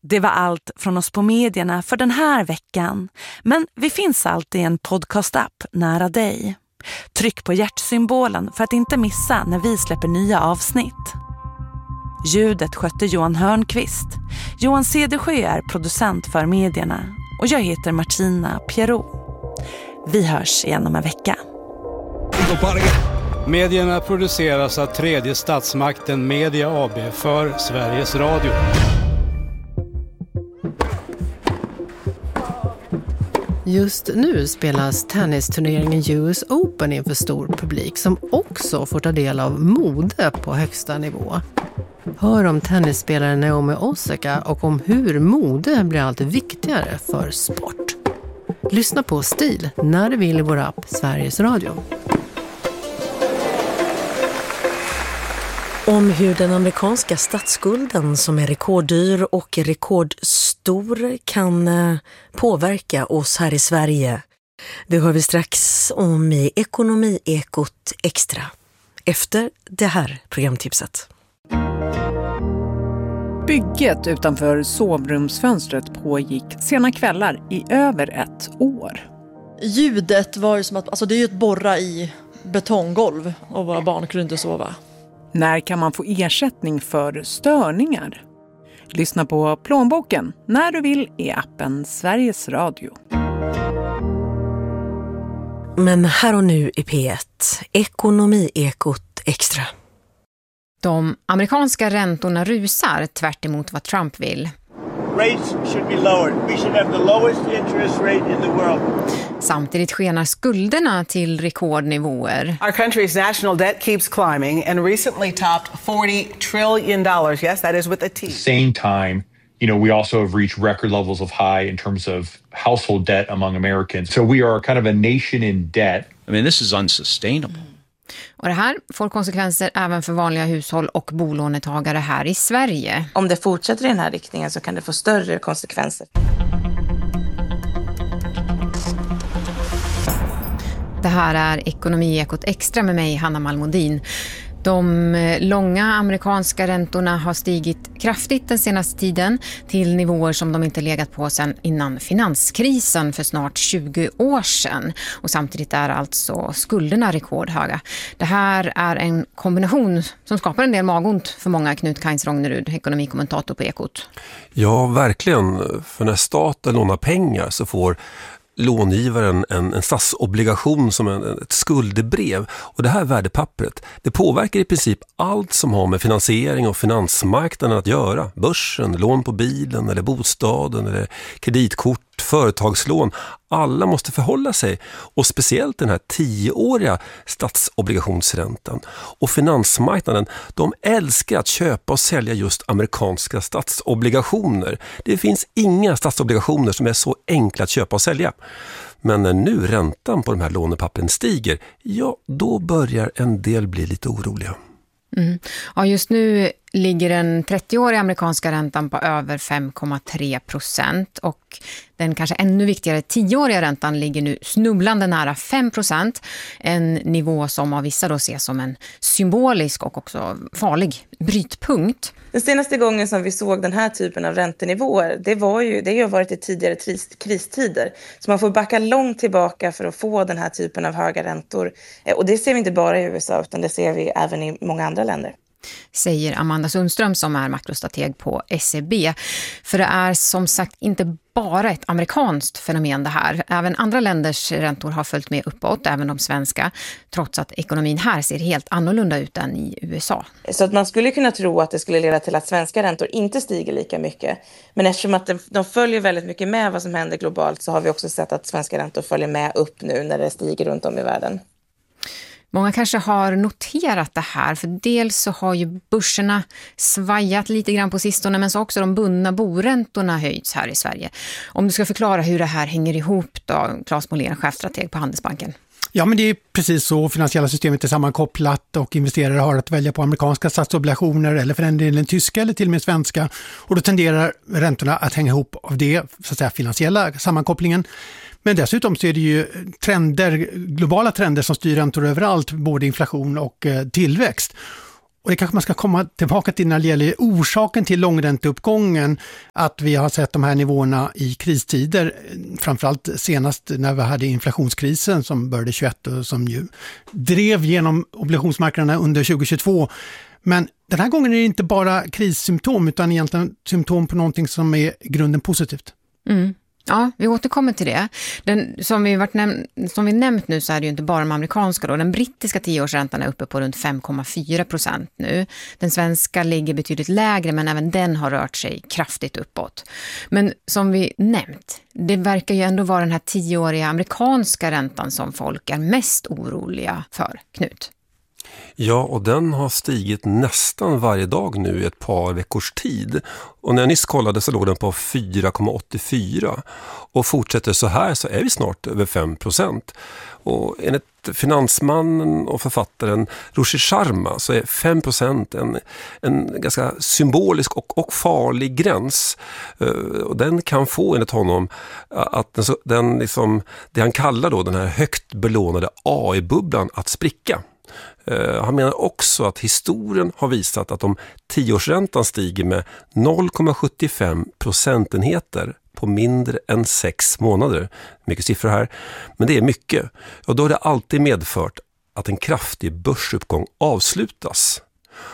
Det var allt från oss på medierna för den här veckan. Men vi finns alltid i en podcast-app nära dig. Tryck på hjärtsymbolen för att inte missa när vi släpper nya avsnitt. Ljudet skötte Johan Hörnqvist. Johan Cedersjö är producent för medierna. Och jag heter Martina Pierrot. Vi hörs igen om en vecka. Medierna produceras av tredje statsmakten Media AB för Sveriges Radio. Just nu spelas tennisturneringen US Open inför stor publik som också får ta del av mode på högsta nivå. Hör om tennisspelaren Naomi Osaka och om hur mode blir allt viktigare för sport. Lyssna på Stil när du vill i vår app Sveriges Radio. Om hur den amerikanska statsskulden som är rekorddyr och rekordstor kan påverka oss här i Sverige. Det hör vi strax om i Ekonomiekot Extra. Efter det här programtipset. Bygget utanför sovrumsfönstret pågick sena kvällar i över ett år. Ljudet var ju som att, alltså det är ju ett borra i betonggolv och våra barn kunde inte sova. När kan man få ersättning för störningar? Lyssna på Plånboken när du vill i appen Sveriges Radio. Men här och nu i P1, Ekonomiekot Extra. De amerikanska räntorna rusar tvärt emot vad Trump vill. Rates should be lowered. We should have the lowest interest rate in the world. Samtidigt skenar skulderna till rekordnivåer. Our country's national debt keeps climbing and recently topped $40 trillion. Yes, that is with a T. Same time, we also have reached record levels of high in terms of household debt among Americans. So we are kind of a nation in debt. I mean, this is unsustainable. Och det här får konsekvenser även för vanliga hushåll och bolånetagare här i Sverige. Om det fortsätter i den här riktningen så kan det få större konsekvenser. Det här är Ekonomiekot Extra med mig, Hanna Malmodin. De långa amerikanska räntorna har stigit kraftigt den senaste tiden till nivåer som de inte legat på sedan innan finanskrisen för snart 20 år sedan. Och samtidigt är alltså skulderna rekordhöga. Det här är en kombination som skapar en del magont för många. Knut Kainz-Rognerud, ekonomikommentator på Ekot. Ja, verkligen. För när staten lånar pengar så får långivaren en statsobligation som ett skuldebrev, och det här värdepappret, det påverkar i princip allt som har med finansiering och finansmarknaden att göra. Börsen, lån på bilen eller bostaden eller kreditkort, företagslån. Alla måste förhålla sig, och speciellt den här 10-åriga statsobligationsräntan. Och finansmarknaden, de älskar att köpa och sälja just amerikanska statsobligationer. Det finns inga statsobligationer som är så enkla att köpa och sälja. Men när nu räntan på de här lånepappren stiger, ja, då börjar en del bli lite oroliga. Mm. Ja, just nu ligger den 30-åriga amerikanska räntan på över 5,3% och den kanske ännu viktigare 10-åriga räntan ligger nu snubblande nära 5%. En nivå som av vissa då ses som en symbolisk och också farlig brytpunkt. Den senaste gången som vi såg den här typen av räntenivåer, det har varit i tidigare kristider. Så man får backa långt tillbaka för att få den här typen av höga räntor. Och det ser vi inte bara i USA utan det ser vi även i många andra länder. Säger Amanda Sundström som är makrostrateg på SEB. För det är som sagt inte bara ett amerikanskt fenomen det här. Även andra länders räntor har följt med uppåt, även de svenska, trots att ekonomin här ser helt annorlunda ut än i USA. Så att man skulle kunna tro att det skulle leda till att svenska räntor inte stiger lika mycket. Men eftersom att de följer väldigt mycket med vad som händer globalt så har vi också sett att svenska räntor följer med upp nu när det stiger runt om i världen. Många kanske har noterat det här, för dels så har ju börserna svajat lite grann på sistone, men så också de bundna boräntorna höjts här i Sverige. Om du ska förklara hur det här hänger ihop då, Claes Molén, chefstrateg på Handelsbanken. Ja, men det är precis så. Finansiella systemet är sammankopplat och investerare har att välja på amerikanska statsobligationer eller för en del tyska eller till och med svenska. Och då tenderar räntorna att hänga ihop av det, så att säga, finansiella sammankopplingen. Men dessutom så är det ju globala trender som styr räntor överallt, både inflation och tillväxt. Och det kanske man ska komma tillbaka till när det gäller orsaken till långräntuppgången, att vi har sett de här nivåerna i kristider, framförallt senast när vi hade inflationskrisen som började 21 och som ju drev genom obligationsmarknaderna under 2022. Men den här gången är det inte bara krissymptom utan egentligen symptom på någonting som är i grunden positivt. Mm. Ja, vi återkommer till det. Som vi nämnt nu så är det ju inte bara de amerikanska då. Den brittiska 10-årsräntan är uppe på runt 5,4% nu. Den svenska ligger betydligt lägre, men även den har rört sig kraftigt uppåt. Men som vi nämnt, det verkar ju ändå vara den här 10-åriga amerikanska räntan som folk är mest oroliga för, Knut. Ja, och den har stigit nästan varje dag nu i ett par veckors tid. Och när jag nyss kollade så låg den på 4,84. Och fortsätter så här så är vi snart över 5%. Och enligt finansmannen och författaren Rushi Sharma så är 5% en ganska symbolisk och farlig gräns. Och den kan få enligt honom att den liksom, det han kallar då den här högt belånade AI-bubblan att spricka. Han menar också att historien har visat att om 10-årsräntan stiger med 0,75 procentenheter på mindre än 6 månader, mycket siffror här, men det är mycket, och då har det alltid medfört att en kraftig börsuppgång avslutas.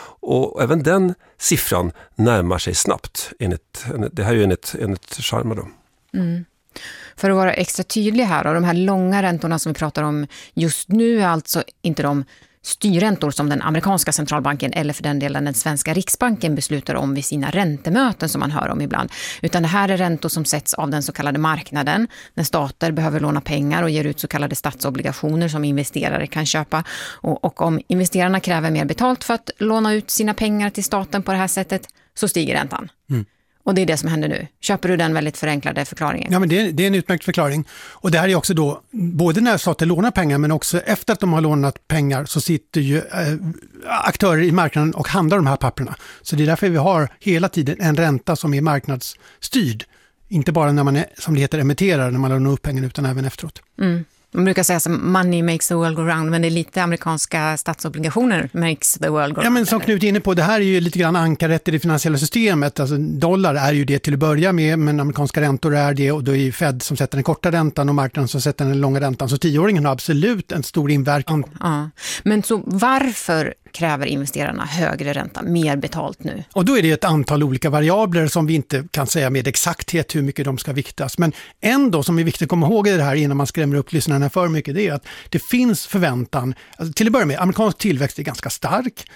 Och även den siffran närmar sig snabbt, det här är ju enligt Sharma då. Mm. För att vara extra tydlig här, och de här långa räntorna som vi pratar om just nu är alltså inte de styrräntor som den amerikanska centralbanken eller för den delen den svenska riksbanken beslutar om vid sina räntemöten som man hör om ibland. Utan det här är räntor som sätts av den så kallade marknaden när stater behöver låna pengar och ger ut så kallade statsobligationer som investerare kan köpa. Och om investerarna kräver mer betalt för att låna ut sina pengar till staten på det här sättet så stiger räntan. Mm. Och det är det som händer nu. Köper du den väldigt förenklade förklaringen? Ja, men det är en utmärkt förklaring. Och det här är också då, både när stater lånar pengar men också efter att de har lånat pengar så sitter ju aktörer i marknaden och handlar de här papperna. Så det är därför vi har hela tiden en ränta som är marknadsstyrd. Inte bara när man är, som det heter, emitterar när man lånar upp pengar utan även efteråt. Mm. Man brukar säga som money makes the world go round, men det är lite amerikanska statsobligationer makes the world go round. Ja, men som Knut är inne på, det här är ju lite grann ankaret i det finansiella systemet. Alltså dollar är ju det till att börja med, men amerikanska räntor är det, och då är ju Fed som sätter den korta räntan och marknaden som sätter den långa räntan. Så 10-åringen har absolut en stor inverkan. Ja. Men så varför kräver investerarna högre ränta, mer betalt nu? Och då är det ett antal olika variabler som vi inte kan säga med exakthet hur mycket de ska viktas. Men ändå som är viktigt att komma ihåg i det här innan man skrämmer upp lyssnarna för mycket, det är att det finns förväntan. Alltså, till att börja med, amerikansk tillväxt är ganska stark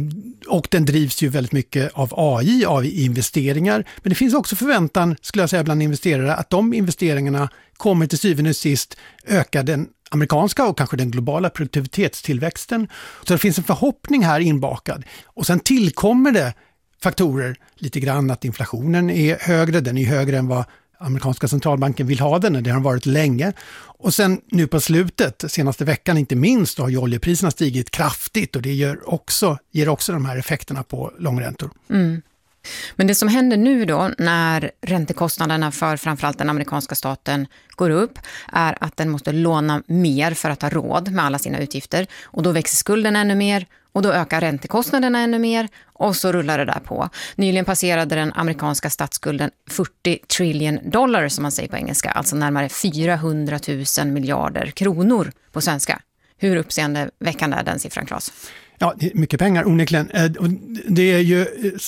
och den drivs ju väldigt mycket av AI, av investeringar. Men det finns också förväntan, skulle jag säga, bland investerare att de investeringarna kommer till syvende och sist öka den amerikanska och kanske den globala produktivitetstillväxten. Så det finns en förhoppning här inbakad. Och sen tillkommer det faktorer lite grann att inflationen är högre. Den är högre än vad amerikanska centralbanken vill ha den. Det har varit länge. Och sen nu på slutet, senaste veckan inte minst, har ju oljepriserna stigit kraftigt och det ger också de här effekterna på långräntor. Mm. Men det som händer nu då när räntekostnaderna för framförallt den amerikanska staten går upp är att den måste låna mer för att ha råd med alla sina utgifter. Och då växer skulden ännu mer och då ökar räntekostnaderna ännu mer och så rullar det där på. Nyligen passerade den amerikanska statsskulden 40 trillion dollar som man säger på engelska, alltså närmare 400 000 miljarder kronor på svenska. Hur uppseendeväckande är den siffran, Claes? Ja, det är mycket pengar onekligen. Det är ju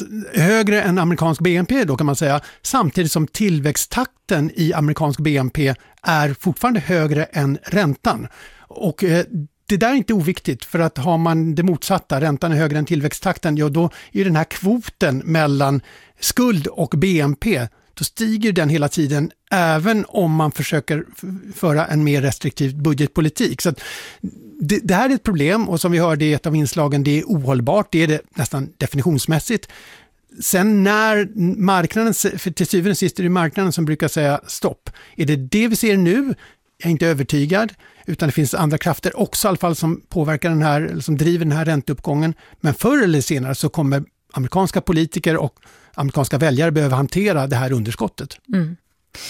högre än amerikansk BNP då kan man säga, samtidigt som tillväxttakten i amerikansk BNP är fortfarande högre än räntan. Och det där är inte oviktigt, för att har man det motsatta, räntan är högre än tillväxttakten, ja då är den här kvoten mellan skuld och BNP, då stiger den hela tiden även om man försöker föra en mer restriktiv budgetpolitik. Så att det här är ett problem, och som vi hörde i ett av inslagen, det är ohållbart, det är det nästan definitionsmässigt. Sen när marknaden, för till syvende och sist är det marknaden som brukar säga stopp. Är det vi ser nu? Jag är inte övertygad, utan det finns andra krafter också i alla fall som påverkar den här, eller som driver den här ränteuppgången. Men förr eller senare så kommer amerikanska politiker och amerikanska väljare behöver hantera det här underskottet. Mm.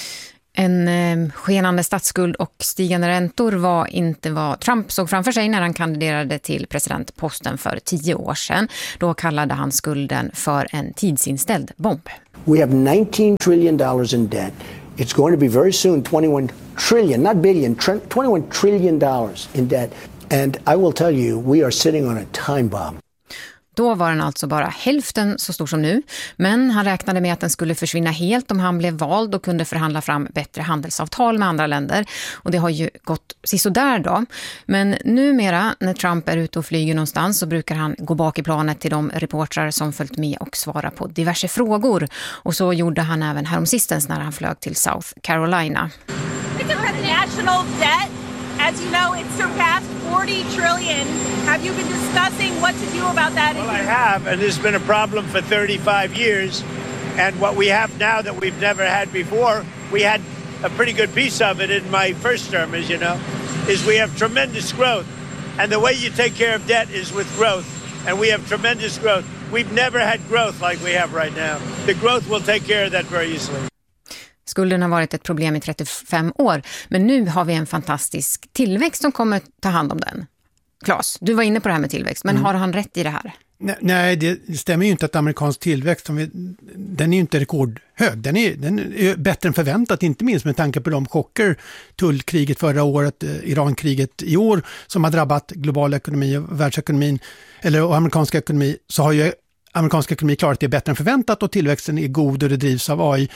En skenande statsskuld och stigande räntor var inte vad Trump såg framför sig när han kandiderade till presidentposten för 10 år sedan. Då kallade han skulden för en tidsinställd bomb. We have $19 trillion in debt. It's going to be very soon 21 trillion, not billion, 21 trillion dollars in debt. And I will tell you, we are sitting on a time bomb. Då var den alltså bara hälften så stor som nu, men han räknade med att den skulle försvinna helt om han blev vald och kunde förhandla fram bättre handelsavtal med andra länder. Och det har ju gått sisådär då. Men numera när Trump är ute och flyger någonstans så brukar han gå bak i planet till de reportrar som följt med och svara på diverse frågor. Och så gjorde han även häromsistens när han flög till South Carolina. It's a national debt. As you know, it's surpassed 40 trillion. Have you been discussing what to do about that? Well, I have, and there's been a problem for 35 years. And what we have now that we've never had before, we had a pretty good piece of it in my first term, as you know, is we have tremendous growth. And the way you take care of debt is with growth. And we have tremendous growth. We've never had growth like we have right now. The growth will take care of that very easily. Skulden har varit ett problem i 35 år, men nu har vi en fantastisk tillväxt som kommer ta hand om den. Claes, du var inne på det här med tillväxt, men har han rätt i det här? Nej, det stämmer ju inte att amerikansk tillväxt, den är ju inte rekordhög. Den är bättre än förväntat, inte minst med tanke på de chocker, tullkriget förra året, Irankriget i år, som har drabbat global ekonomi och världsekonomin, och amerikansk ekonomi, så har ju amerikansk ekonomi klarat det bättre än förväntat och tillväxten är god och det drivs av AI.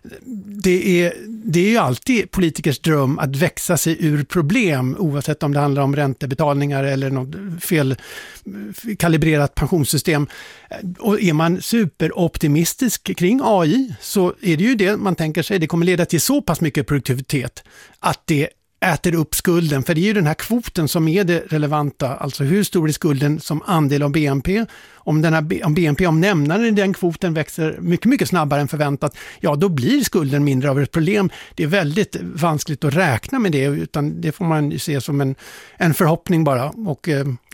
Det är ju alltid politikers dröm att växa sig ur problem, oavsett om det handlar om räntebetalningar eller något felkalibrerat pensionssystem. Och är man superoptimistisk kring AI så är det ju det man tänker sig. Det kommer leda till så pass mycket produktivitet att det äter upp skulden, för det är ju den här kvoten som är det relevanta, alltså hur stor är skulden som andel av BNP. Om BNP, om nämnaren i den kvoten växer mycket, mycket snabbare än förväntat, ja då blir skulden mindre av ett problem. Det är väldigt vanskligt att räkna med det, utan det får man se som en förhoppning bara, och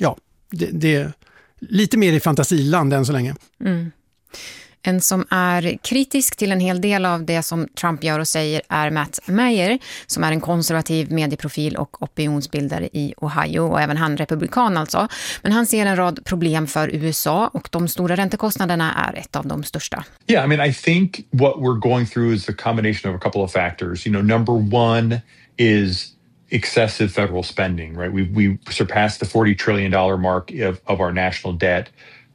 det är lite mer i fantasiland än så länge. Mm. En som är kritisk till en hel del av det som Trump gör och säger är Matt Meyer, som är en konservativ medieprofil och opinionsbildare i Ohio, och även han republikan alltså. Men han ser en rad problem för USA och de stora räntekostnaderna är ett av de största. Yeah, I mean, I think what we're going through is the combination of a couple of factors. You know, number one is excessive federal spending, right? We surpassed the $40 trillion mark of our national debt,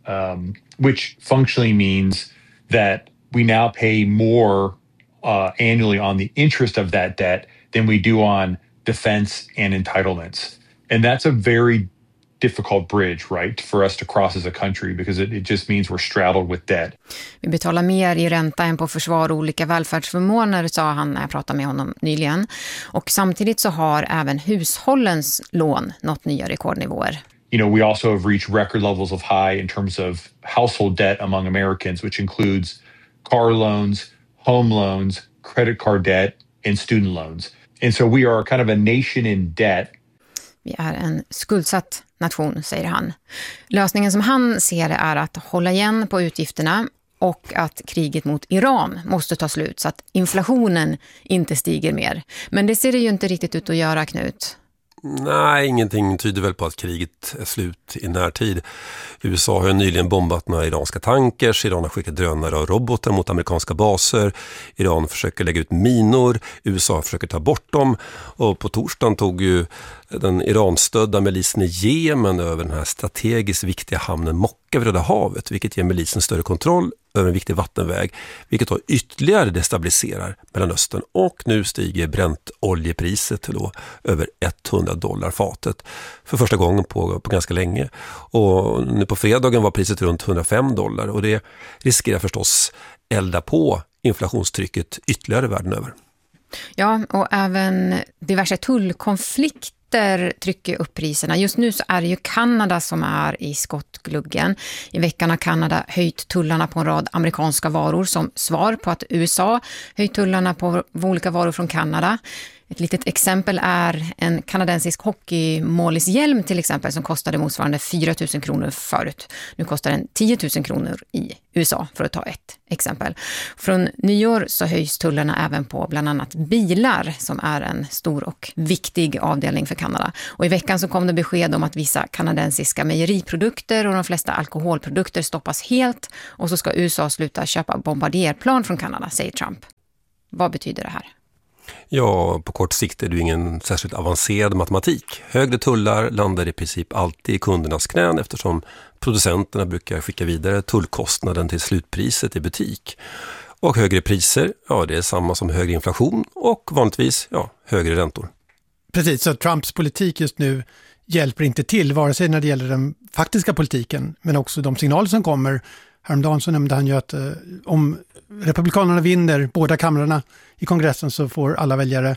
which functionally means that we now pay more annually on the interest of that debt than we do on defense and entitlements. And that's a very difficult bridge, right, for us to cross as a country, because it just means we're straddled with debt. Vi betalar mer i ränta än på försvar och olika välfärdsförmåner, sa han när jag pratade med honom nyligen. Och samtidigt så har även hushållens lån nått nya rekordnivåer. You know, we also have reached record levels of high in terms of household debt among Americans, which includes car loans, home loans, credit card debt, and student loans. And so we are kind of a nation in debt. Vi är en skuldsatt nation, säger han. Lösningen som han ser är att hålla igen på utgifterna och att kriget mot Iran måste ta slut så att inflationen inte stiger mer. Men det ser det ju inte riktigt ut att göra, Knut. Nej, ingenting tyder väl på att kriget är slut i närtid. USA har ju nyligen bombat några iranska tankers, Iran har skickat drönare och robotar mot amerikanska baser, Iran försöker lägga ut minor, USA försöker ta bort dem, och på torsdagen tog ju den Iran-stödda milisen i Jemen över den här strategiskt viktiga hamnen Mokka vid Röda havet, vilket ger milisen större kontroll över en viktig vattenväg, vilket då ytterligare destabiliserar Mellanöstern, och nu stiger Brent-oljepriset till då över $100 fatet för första gången på ganska länge, och nu på fredagen var priset runt $105, och det riskerar förstås elda på inflationstrycket ytterligare världen över. Ja, och även diverse tullkonflikter trycker upp priserna. Just nu så är det ju Kanada som är i skottgluggen. I veckan har Kanada höjt tullarna på en rad amerikanska varor som svar på att USA höjt tullarna på olika varor från Kanada. Ett litet exempel är en kanadensisk hockeymålishjälm till exempel som kostade motsvarande 4 000 kronor förut. Nu kostar den 10 000 kronor i USA för att ta ett exempel. Från nyår så höjs tullarna även på bland annat bilar som är en stor och viktig avdelning för Kanada. Och i veckan så kom det besked om att vissa kanadensiska mejeriprodukter och de flesta alkoholprodukter stoppas helt och så ska USA sluta köpa bombardierplan från Kanada, säger Trump. Vad betyder det här? Ja, på kort sikt är det ju ingen särskilt avancerad matematik. Högre tullar landar i princip alltid i kundernas knän eftersom producenterna brukar skicka vidare tullkostnaden till slutpriset i butik. Och högre priser, ja det är samma som högre inflation och vanligtvis högre räntor. Precis, så Trumps politik just nu hjälper inte till vare sig när det gäller den faktiska politiken men också de signaler som kommer. Häromdagen så nämnde han ju att om republikanerna vinner båda kamrarna i kongressen så får alla väljare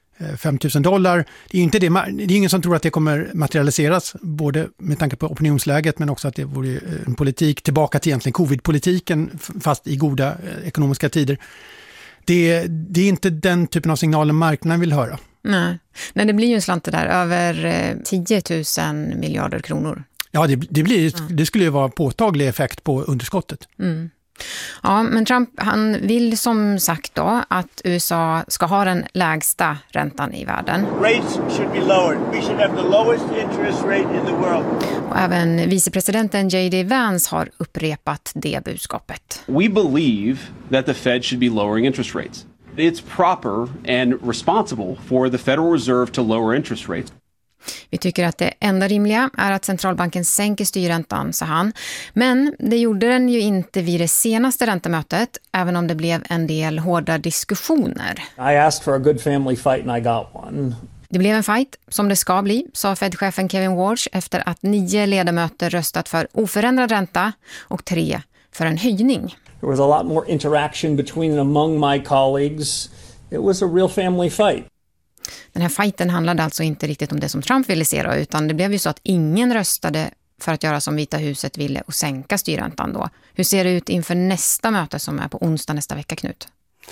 $5,000. Det är inte det, det är ingen som tror att det kommer materialiseras, både med tanke på opinionsläget men också att det vore en politik tillbaka till egentligen covid-politiken fast i goda ekonomiska tider. Det är inte den typen av signaler marknaden vill höra. Nej, det blir ju en slant där, över 10 000 miljarder kronor. Ja, det skulle ju vara påtaglig effekt på underskottet. Mm. Ja, men Trump han vill som sagt då att USA ska ha den lägsta räntan i världen. Rates should be lowered. We should have the lowest interest rate in the world. Och även vicepresidenten J.D. Vance har upprepat det budskapet. We believe that the Fed should be lowering interest rates. It's proper and responsible for the Federal Reserve to lower interest rates. Vi tycker att det enda rimliga är att centralbanken sänker styrräntan, sa han. Men det gjorde den ju inte vid det senaste räntemötet, även om det blev en del hårda diskussioner. I asked for a good family fight and I got one. Det blev en fight, som det ska bli, sa Fed-chefen Kevin Warsh efter att 9 ledamöter röstat för oförändrad ränta och 3 för en höjning. There was a lot more interaction between and among my colleagues. It was a real family fight. Den här fighten handlade alltså inte riktigt om det som Trump ville se då, utan det blev ju så att ingen röstade för att göra som Vita huset ville och sänka styrräntan då. Hur ser det ut inför nästa möte som är på onsdag nästa vecka, Knut?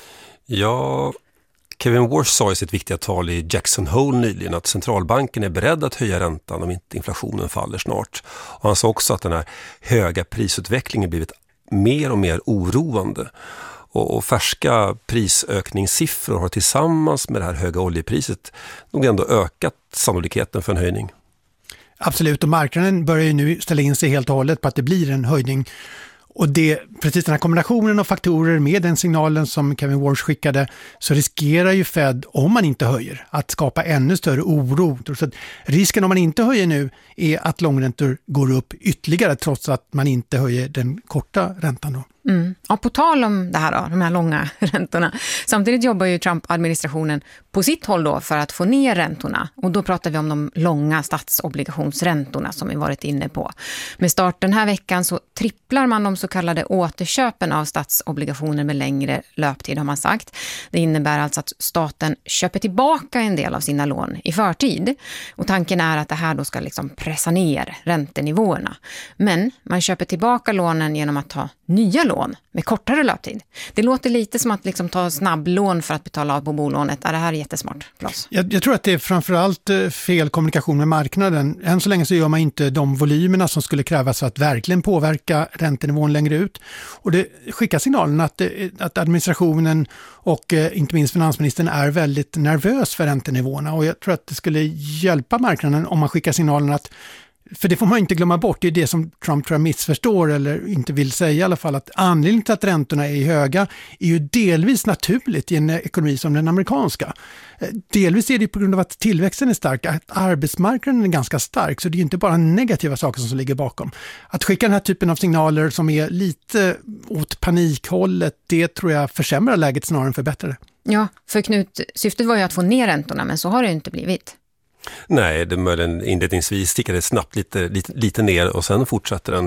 Ja, Kevin Warsh sa i sitt viktiga tal i Jackson Hole nyligen att centralbanken är beredd att höja räntan om inte inflationen faller snart. Och han sa också att den här höga prisutvecklingen blivit mer och mer oroande. Och färska prisökningssiffror har tillsammans med det här höga oljepriset nog ändå ökat sannolikheten för en höjning. Absolut, och marknaden börjar ju nu ställa in sig helt och hållet på att det blir en höjning. Och precis den här kombinationen av faktorer med den signalen som Kevin Warsh skickade, så riskerar ju Fed, om man inte höjer, att skapa ännu större oro. Så att risken om man inte höjer nu är att långräntor går upp ytterligare trots att man inte höjer den korta räntan då. Mm. Ja, på tal om det här då, de här långa räntorna. Samtidigt jobbar ju Trump-administrationen på sitt håll då för att få ner räntorna. Och då pratar vi om de långa statsobligationsräntorna som vi varit inne på. Med start den här veckan så tripplar man de så kallade återköpen av statsobligationer med längre löptid, har man sagt. Det innebär alltså att staten köper tillbaka en del av sina lån i förtid. Och tanken är att det här då ska liksom pressa ner räntenivåerna. Men man köper tillbaka lånen genom att ta nya lån med kortare löptid. Det låter lite som att liksom ta snabblån för att betala av på bolånet. Är det här jättesmart, Klas? Jag tror att det är framförallt fel kommunikation med marknaden. Än så länge så gör man inte de volymerna som skulle krävas för att verkligen påverka räntenivån längre ut. Och det skickar signalen att administrationen och inte minst finansministern är väldigt nervös för räntenivåerna. Och jag tror att det skulle hjälpa marknaden om man skickar signalen att, för det får man inte glömma bort, det är det som Trump tror jag missförstår eller inte vill säga i alla fall, att anledningen till att räntorna är höga är ju delvis naturligt i en ekonomi som den amerikanska. Delvis är det på grund av att tillväxten är stark, att arbetsmarknaden är ganska stark, så det är inte bara negativa saker som ligger bakom. Att skicka den här typen av signaler som är lite åt panikhållet, det tror jag försämrar läget snarare än förbättrar det. Ja, för Knut, syftet var ju att få ner räntorna, men så har det inte blivit. Nej, det möjligen inledningsvis stickade snabbt lite ner och sen fortsätter den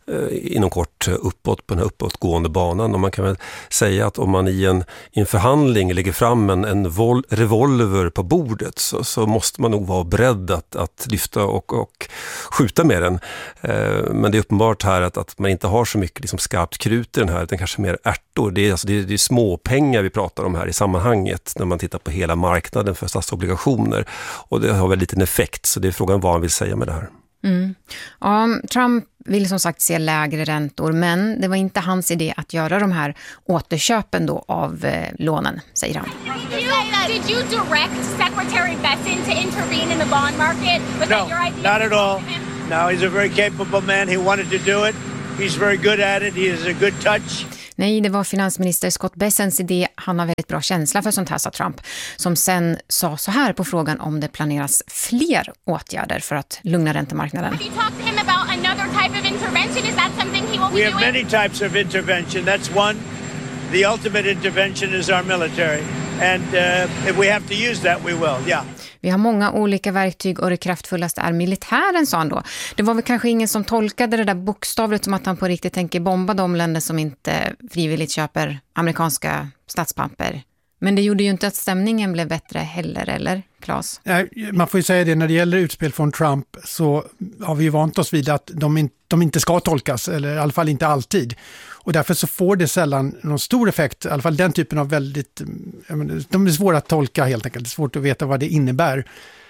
inom kort uppåt på den här uppåtgående banan. Och man kan väl säga att om man i en förhandling lägger fram en revolver på bordet så måste man nog vara beredd att lyfta och skjuta med den. Men det är uppenbart här att man inte har så mycket liksom skarpt krut i den här, utan kanske mer ärtor. Det är små pengar vi pratar om här i sammanhanget när man tittar på hela marknaden för statsobligationer. Och det har väl lite en effekt, så det är frågan vad han vill säga med det här. Ja, Trump vill som sagt se lägre räntor, men det var inte hans idé att göra de här återköpen då av lånen, säger han. Did you direct Secretary Bessent to intervene in the bond market? Was that your idea? Not at all. No, he's a very capable man. He wanted to do it. He's very good at it. He has a good touch. Nej, det var finansminister Scott Bessents idé. Han har väldigt bra känsla för sånt här, sa Trump. Som sen sa så här på frågan om det planeras fler åtgärder för att lugna räntemarknaden. Have you talked to him about another type of intervention? Is that something he will be doing? We have many types of intervention. That's one. The ultimate intervention is our military. And if we have to use that, we will. Yeah. Vi har många olika verktyg och det kraftfullaste är militären, sa han då. Det var väl kanske ingen som tolkade det där bokstavligt som att han på riktigt tänker bomba de länder som inte frivilligt köper amerikanska statspapper. Men det gjorde ju inte att stämningen blev bättre heller, eller Claes? Man får ju säga det, när det gäller utspel från Trump så har vi ju vant oss vid att de inte ska tolkas, eller i alla fall inte alltid. Och därför så får det sällan någon stor effekt, i alla fall den typen av de är svåra att tolka helt enkelt, det är svårt att veta vad det innebär.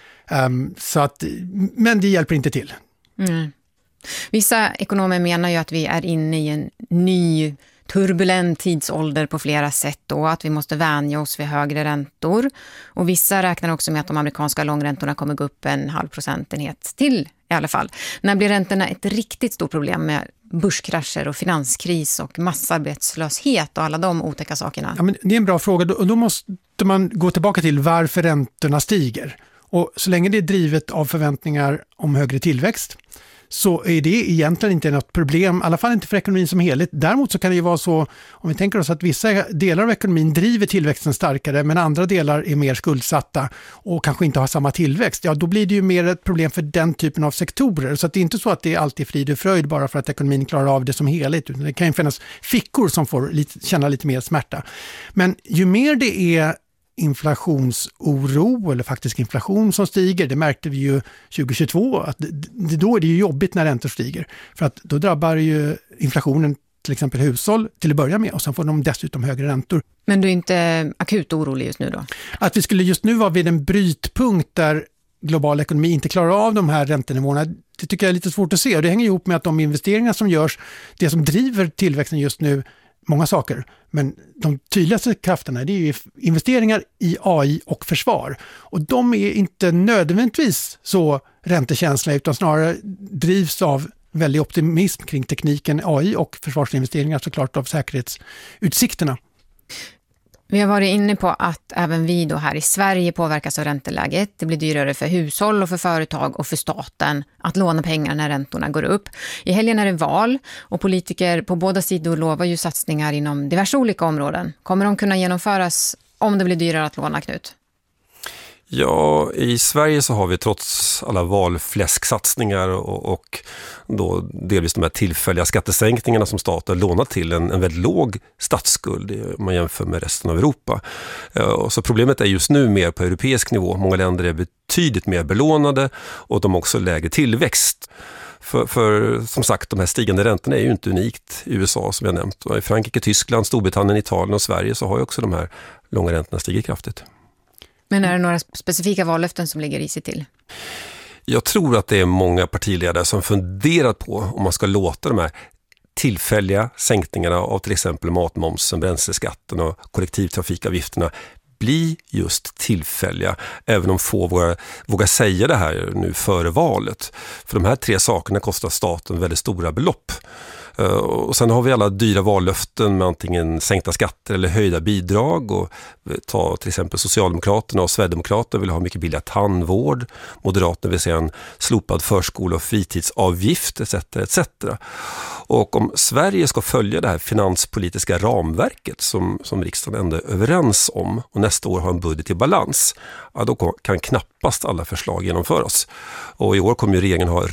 Men det hjälper inte till. Vissa ekonomer menar ju att vi är inne i en ny turbulent tidsålder på flera sätt och att vi måste vänja oss vid högre räntor. Och vissa räknar också med att de amerikanska långräntorna kommer gå upp 0,5 procentenhet till i alla fall. När blir räntorna ett riktigt stort problem med börskrascher och finanskris och massarbetslöshet och alla de otäcka sakerna? Ja, men det är en bra fråga. Då måste man gå tillbaka till varför räntorna stiger. Och så länge det är drivet av förväntningar om högre tillväxt så är det egentligen inte något problem, i alla fall inte för ekonomin som helhet. Däremot så kan det ju vara så, om vi tänker oss att vissa delar av ekonomin driver tillväxten starkare men andra delar är mer skuldsatta och kanske inte har samma tillväxt, ja då blir det ju mer ett problem för den typen av sektorer. Så att det är inte så att det är alltid frid och fröjd bara för att ekonomin klarar av det som helhet, utan det kan ju finnas fickor som får känna lite mer smärta. Men ju mer det är inflationsoro eller faktisk inflation som stiger, det märkte vi ju 2022 att då är det ju jobbigt när räntor stiger, för att då drabbar ju inflationen till exempel hushåll till att börja med och sen får de dessutom högre räntor. Men du är inte akut orolig just nu då? Att vi skulle just nu vara vid en brytpunkt där global ekonomi inte klarar av de här räntenivåerna, det tycker jag är lite svårt att se, och det hänger ihop med att de investeringar som görs, det som driver tillväxten just nu, många saker, men de tydligaste krafterna det är ju investeringar i AI och försvar. Och de är inte nödvändigtvis så räntekänsliga utan snarare drivs av väldig optimism kring tekniken AI och försvarsinvesteringar, såklart av säkerhetsutsikterna. Vi har varit inne på att även vi då här i Sverige påverkas av ränteläget. Det blir dyrare för hushåll och för företag och för staten att låna pengar när räntorna går upp. I helgen är det val och politiker på båda sidor lovar ju satsningar inom diverse olika områden. Kommer de kunna genomföras om det blir dyrare att låna, Knut? Ja, i Sverige så har vi trots alla valfläsksatsningar och då delvis de här tillfälliga skattesänkningarna som staten lånat till en väldigt låg statsskuld om man jämför med resten av Europa. Så problemet är just nu mer på europeisk nivå. Många länder är betydligt mer belånade och de har också lägre tillväxt. För som sagt, de här stigande räntorna är ju inte unikt i USA som jag nämnt. Och i Frankrike, Tyskland, Storbritannien, Italien och Sverige så har ju också de här långa räntorna stigit kraftigt. Men är det några specifika vallöften som ligger i sig till? Jag tror att det är många partiledare som funderat på om man ska låta de här tillfälliga sänkningarna av till exempel matmomsen, bränsleskatten och kollektivtrafikavgifterna bli just tillfälliga, även om få vågar säga det här nu före valet. För de här 3 sakerna kostar staten väldigt stora belopp. Och sen har vi alla dyra vallöften med antingen sänkta skatter eller höjda bidrag, och ta till exempel Socialdemokraterna och Sverigedemokraterna vill ha mycket billigare tandvård, Moderaterna vill se en slopad förskole- och fritidsavgift etc. etc. Och om Sverige ska följa det här finanspolitiska ramverket som riksdagen ändå är överens om och nästa år har en budget i balans, ja, då kan knappast alla förslag genomföras. Och i år kommer ju regeringen ha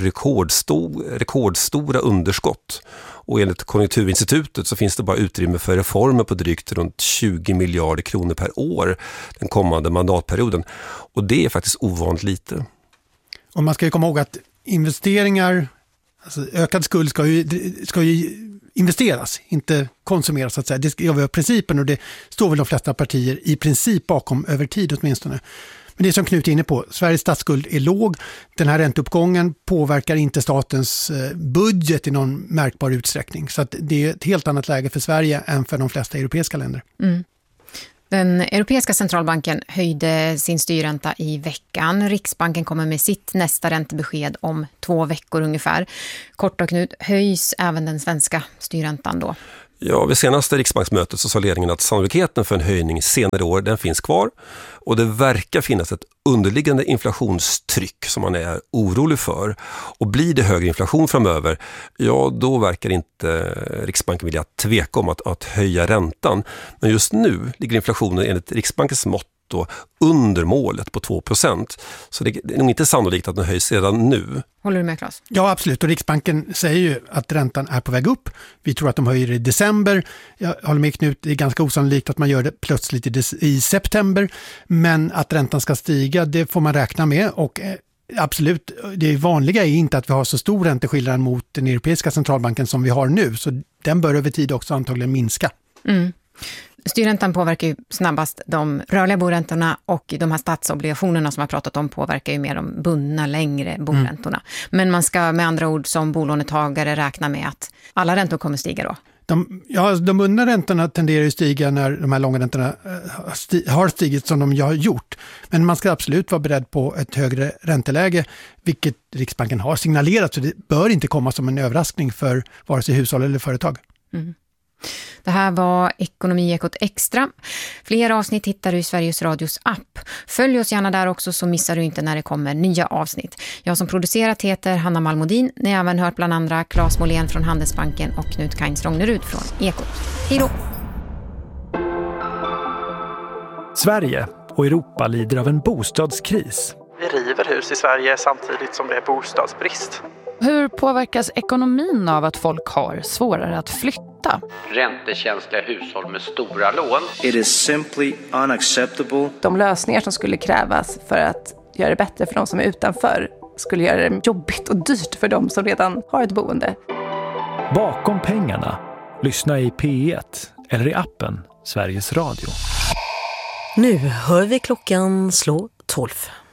rekordstora underskott. Och enligt Konjunkturinstitutet så finns det bara utrymme för reformer på drygt runt 20 miljarder kronor per år den kommande mandatperioden. Och det är faktiskt ovanligt lite. Och man ska ju komma ihåg att investeringar, alltså ökad skuld ska ju investeras, inte konsumeras så att säga. Det gör vi av principen och det står väl de flesta partier i princip bakom över tid åtminstone. Men det som Knut är inne på, Sveriges statsskuld är låg. Den här ränteuppgången påverkar inte statens budget i någon märkbar utsträckning. Så att det är ett helt annat läge för Sverige än för de flesta europeiska länder. Mm. Den europeiska centralbanken höjde sin styrränta i veckan. Riksbanken kommer med sitt nästa räntebesked om 2 veckor ungefär. Kort och Knut, höjs även den svenska styrräntan då? Ja, vid senaste riksbanksmötet så sa ledningen att sannolikheten för en höjning senare år, den finns kvar. Och det verkar finnas ett underliggande inflationstryck som man är orolig för. Och blir det högre inflation framöver, ja då verkar inte Riksbanken vilja tveka om att höja räntan. Men just nu ligger inflationen enligt Riksbankens mått då under målet på 2%. Så det är nog inte sannolikt att den höjs redan nu. Håller du med, Claes? Ja, absolut. Och Riksbanken säger ju att räntan är på väg upp. Vi tror att de höjer i december. Jag håller med Knut, det är ganska osannolikt att man gör det plötsligt i september. Men att räntan ska stiga, det får man räkna med. Och absolut, det vanliga är inte att vi har så stor ränteskillnad mot den europeiska centralbanken som vi har nu. Så den bör över tid också antagligen minska. Mm. Styrräntan påverkar ju snabbast de rörliga boräntorna och de här statsobligationerna som jag pratat om påverkar ju mer de bundna längre boräntorna. Men man ska med andra ord som bolånetagare räkna med att alla räntor kommer stiga då. De bundna räntorna tenderar ju stiga när de här långa räntorna har stigit som de har gjort. Men man ska absolut vara beredd på ett högre ränteläge, vilket Riksbanken har signalerat. Så det bör inte komma som en överraskning för vare sig hushåll eller företag. Mm. Det här var Ekonomiekot Extra. Fler avsnitt hittar du i Sveriges Radios app. Följ oss gärna där också så missar du inte när det kommer nya avsnitt. Jag som producerat heter Hanna Malmodin. Ni har även hört bland andra Claes Måhlén från Handelsbanken och Knut Kainz-Rognerud från Ekot. Hej då! Sverige och Europa lider av en bostadskris. Vi river hus i Sverige samtidigt som det är bostadsbrist. Hur påverkas ekonomin av att folk har svårare att flytta? Räntekänsliga hushåll med stora lån. It is simply unacceptable. De lösningar som skulle krävas för att göra det bättre för de som är utanför skulle göra det jobbigt och dyrt för de som redan har ett boende. Bakom pengarna. Lyssna i P1 eller i appen Sveriges Radio. Nu hör vi klockan slå 12.